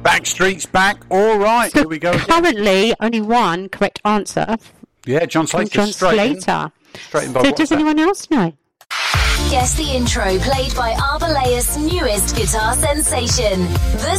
Backstreet's back. All right, So here we go again. currently, only one correct answer Yeah, John from Slater. John straight in. Slater. Straight in by So does WhatsApp. anyone else know? Guess the intro played by Arbalea's newest guitar sensation, the